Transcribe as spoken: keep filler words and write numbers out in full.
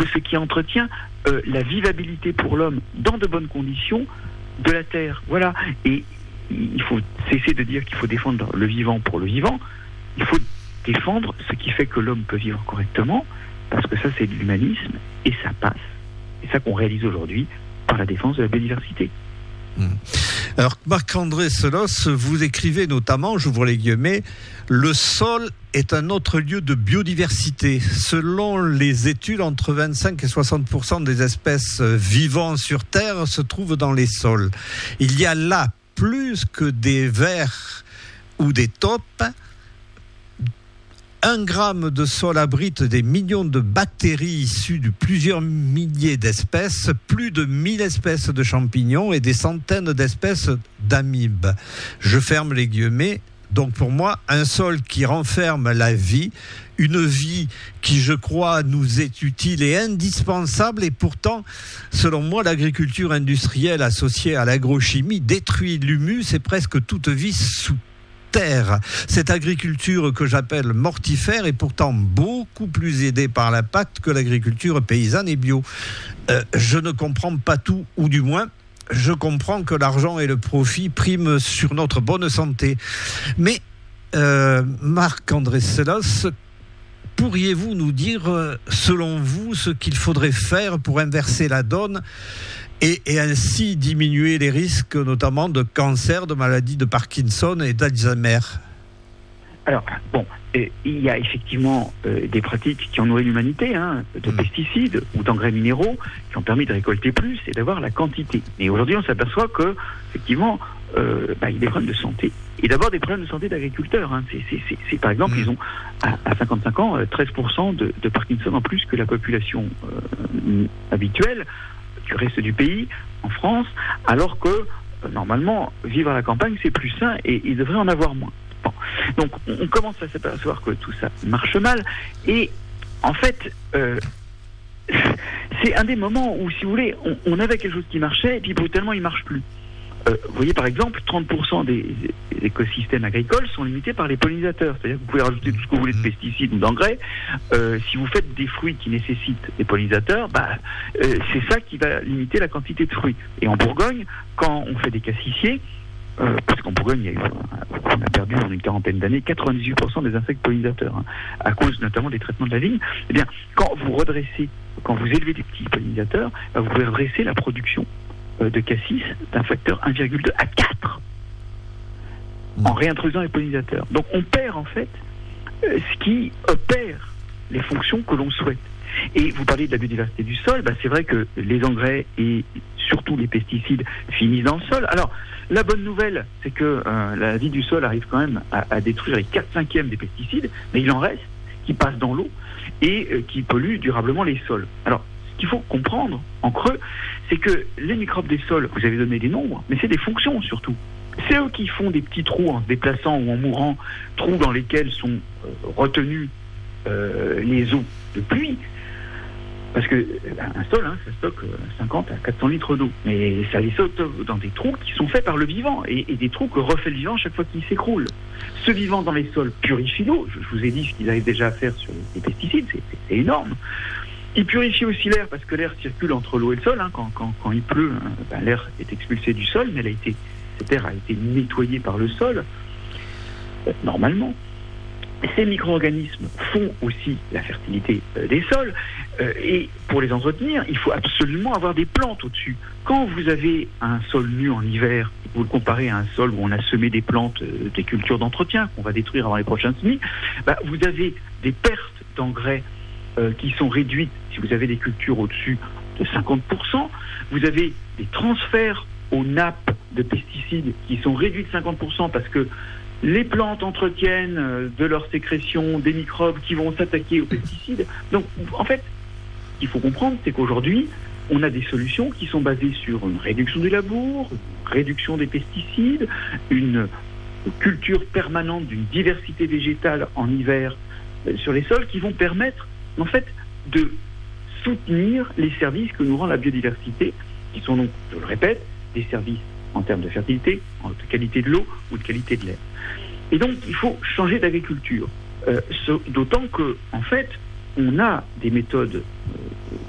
de ce qui entretient euh, la vivabilité pour l'homme dans de bonnes conditions de la terre. Voilà. Et il faut cesser de dire qu'il faut défendre le vivant pour le vivant. Il faut défendre ce qui fait que l'homme peut vivre correctement, parce que ça, c'est de l'humanisme, et ça passe. C'est ça qu'on réalise aujourd'hui par la défense de la biodiversité. Mmh. Alors, Marc-André Selosse, vous écrivez notamment, j'ouvre les guillemets, le sol est un autre lieu de biodiversité. Selon les études, entre vingt-cinq et soixante pour cent des espèces vivant sur Terre se trouvent dans les sols. Il y a là plus que des vers ou des taupes. Un gramme de sol abrite des millions de bactéries issues de plusieurs milliers d'espèces, plus de mille espèces de champignons et des centaines d'espèces d'amibes. Je ferme les guillemets. Donc pour moi, un sol qui renferme la vie, une vie qui, je crois, nous est utile et indispensable, et pourtant, selon moi, l'agriculture industrielle associée à l'agrochimie détruit l'humus et presque toute vie sous terre. Cette agriculture que j'appelle mortifère est pourtant beaucoup plus aidée par l'impact que l'agriculture paysanne et bio. Euh, je ne comprends pas tout, ou du moins, je comprends que l'argent et le profit priment sur notre bonne santé. Mais, euh, Marc-André Selosse, pourriez-vous nous dire, selon vous, ce qu'il faudrait faire pour inverser la donne et, et ainsi diminuer les risques, notamment de cancer, de maladies de Parkinson et d'Alzheimer? Alors, bon, euh, il y a effectivement euh, des pratiques qui ont nourri l'humanité, hein, de mmh. pesticides ou d'engrais minéraux, qui ont permis de récolter plus et d'avoir la quantité. Mais aujourd'hui, on s'aperçoit que, effectivement, euh, bah, il y a des problèmes de santé. Et d'abord des problèmes de santé d'agriculteurs. Hein. C'est, c'est, c'est, c'est, par exemple, mmh. ils ont, à, à cinquante-cinq ans, treize pour cent de, de Parkinson en plus que la population euh, habituelle du reste du pays, en France, alors que, euh, normalement, vivre à la campagne, c'est plus sain et il devrait en avoir moins. Bon. Donc, on, on commence à s'apercevoir que tout ça marche mal. Et, en fait, euh, c'est un des moments où, si vous voulez, on, on avait quelque chose qui marchait, et puis brutalement, il ne marche plus. Euh, vous voyez, par exemple, trente pour cent des, des écosystèmes agricoles sont limités par les pollinisateurs. C'est-à-dire que vous pouvez rajouter tout ce que vous voulez de pesticides ou d'engrais. Euh, si vous faites des fruits qui nécessitent des pollinisateurs, bah, euh, c'est ça qui va limiter la quantité de fruits. Et en Bourgogne, quand on fait des cassissiers, euh, parce qu'en Bourgogne, il y a eu, on a perdu en une quarantaine d'années quatre-vingt-dix-huit pour cent des insectes pollinisateurs, hein, à cause notamment des traitements de la vigne. Eh bien, quand vous redressez, quand vous élevez des petits pollinisateurs, bah, vous pouvez redresser la production de cassis d'un facteur un virgule deux à quatre mmh. en réintroduisant les pollinisateurs. Donc on perd en fait euh, ce qui opère les fonctions que l'on souhaite. Et vous parlez de la biodiversité du sol, bah, c'est vrai que les engrais et surtout les pesticides finissent dans le sol. Alors la bonne nouvelle, c'est que euh, la vie du sol arrive quand même à, à détruire les quatre cinquièmes des pesticides, mais il en reste qui passent dans l'eau et euh, qui polluent durablement les sols. Alors qu'il faut comprendre en creux, c'est que les microbes des sols, vous avez donné des nombres, mais c'est des fonctions surtout. C'est eux qui font des petits trous en se déplaçant ou en mourant, trous dans lesquels sont euh, retenus euh, les eaux de pluie. Parce que ben, un sol, hein, ça stocke cinquante à quatre cents litres d'eau. Mais ça les saute dans des trous qui sont faits par le vivant, et, et des trous que refait le vivant chaque fois qu'il s'écroule. Ce vivant dans les sols purifie l'eau. Je, je vous ai dit ce qu'ils arrivent déjà à faire sur les, les pesticides, c'est, c'est, c'est énorme. Il purifie aussi l'air, parce que l'air circule entre l'eau et le sol. Hein. Quand, quand, quand il pleut, hein, ben, l'air est expulsé du sol, mais elle a été, cet air a été nettoyé par le sol, euh, normalement. Ces micro-organismes font aussi la fertilité euh, des sols, euh, et pour les entretenir, il faut absolument avoir des plantes au-dessus. Quand vous avez un sol nu en hiver, vous le comparez à un sol où on a semé des plantes, euh, des cultures d'entretien qu'on va détruire avant les prochaines semis, bah, vous avez des pertes d'engrais Euh, qui sont réduites si vous avez des cultures au-dessus de cinquante pour cent. Vous avez des transferts aux nappes de pesticides qui sont réduits de cinquante pour cent parce que les plantes entretiennent euh, de leur sécrétion des microbes qui vont s'attaquer aux pesticides. Donc, en fait, ce qu'il faut comprendre, c'est qu'aujourd'hui, on a des solutions qui sont basées sur une réduction du labour, une réduction des pesticides, une culture permanente d'une diversité végétale en hiver euh, sur les sols qui vont permettre en fait, de soutenir les services que nous rend la biodiversité, qui sont donc, je le répète, des services en termes de fertilité, de qualité de l'eau ou de qualité de l'air. Et donc, il faut changer d'agriculture. Euh, ce, d'autant que, en fait, on a des méthodes euh,